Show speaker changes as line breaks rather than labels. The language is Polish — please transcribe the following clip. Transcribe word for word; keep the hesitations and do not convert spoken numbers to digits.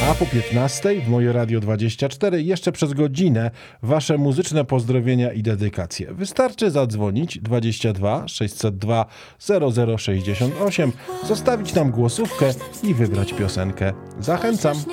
A po piętnastej w Moje Radio dwadzieścia cztery jeszcze przez godzinę wasze muzyczne pozdrowienia i dedykacje. Wystarczy zadzwonić dwadzieścia dwa sześćset dwa zero zero sześćdziesiąt osiem, zostawić nam głosówkę i wybrać piosenkę. Zachęcam.